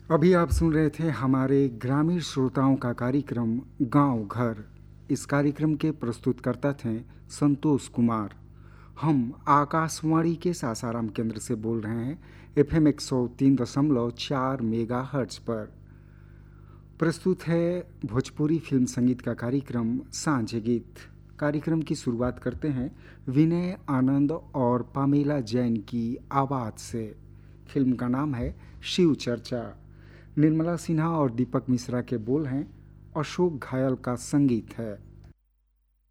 अभी आप सुन रहे थे हमारे ग्रामीण श्रोताओं का कार्यक्रम गांव घर। इस कार्यक्रम के प्रस्तुतकर्ता थे संतोष कुमार। हम आकाशवाणी के सासाराम केंद्र से बोल रहे हैं, FM 103.4 मेगा हर्ट्ज पर। प्रस्तुत है भोजपुरी फिल्म संगीत का कार्यक्रम सांझे गीत। कार्यक्रम की शुरुआत करते हैं विनय आनंद और पामेला जैन की आवाज़ से। फिल्म का नाम है शिव चर्चा। निर्मला सिन्हा और दीपक मिश्रा के बोल हैं, अशोक घायल का संगीत है।